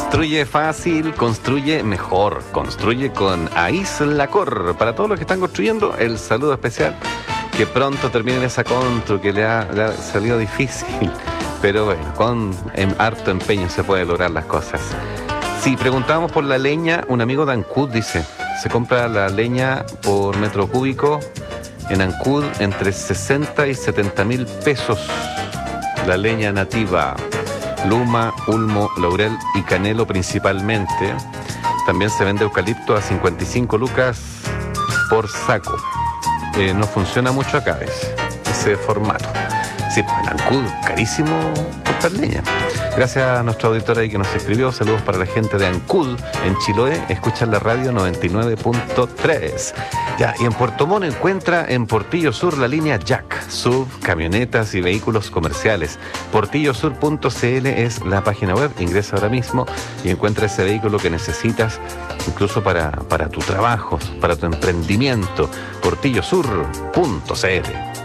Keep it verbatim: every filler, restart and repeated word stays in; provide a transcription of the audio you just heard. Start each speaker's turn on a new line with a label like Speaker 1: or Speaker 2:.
Speaker 1: Construye fácil, construye mejor. Construye con Aislacor. Para todos los que están construyendo, el saludo especial. Que pronto terminen esa constru que le ha, le ha salido difícil. Pero bueno, con en harto empeño se puede lograr las cosas. Si preguntábamos por la leña, un amigo de Ancud dice, se compra la leña por metro cúbico en Ancud entre sesenta y setenta mil pesos. La leña nativa, luma, ulmo, laurel y canelo principalmente. También se vende eucalipto a cincuenta y cinco lucas por saco. Eh, no funciona mucho acá, ¿ves? Ese formato. Sí, en Ancud, carísimo comprar leña. Gracias a nuestro auditor ahí que nos escribió. Saludos para la gente de Ancud, en Chiloé. Escuchan la radio noventa y nueve punto tres. Ya, y en Puerto Montt encuentra en Portillo Sur la línea Jack, S U V, camionetas y vehículos comerciales. portillo sur punto c l es la página web. Ingresa ahora mismo y encuentra ese vehículo que necesitas, incluso para, para tu trabajo, para tu emprendimiento. portillo sur punto c l.